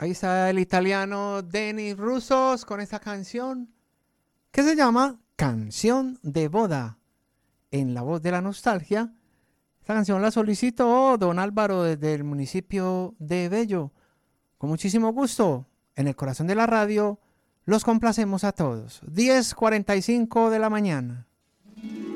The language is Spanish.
Ahí está el italiano Denis Roussos con esta canción que se llama Canción de Boda, en la voz de la nostalgia. Esta canción la solicitó don Álvaro desde el municipio de Bello. Con muchísimo gusto, en el corazón de la radio, los complacemos a todos. 10:45 de la mañana.